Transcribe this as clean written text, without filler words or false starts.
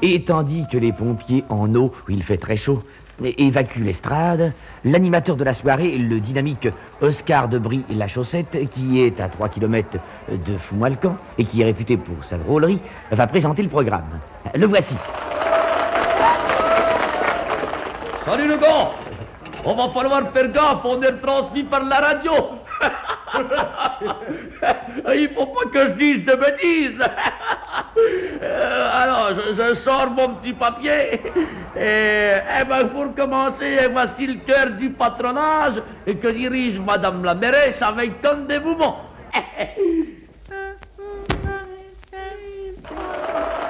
Et tandis que les pompiers en eau, où il fait très chaud, évacuent l'estrade, l'animateur de la soirée, le dynamique Oscar de Brie-La Chaussette, qui est à 3 kilomètres de Foumalcan et qui est réputé pour sa drôlerie, va présenter le programme. Le voici. Salut le gars! On va falloir faire gaffe, on est transmis par la radio. Il faut pas que je dise de bêtises. Alors, je sors mon petit papier. Et ben, pour commencer, voici le cœur du patronage que dirige Madame la mairesse avec un dévouement.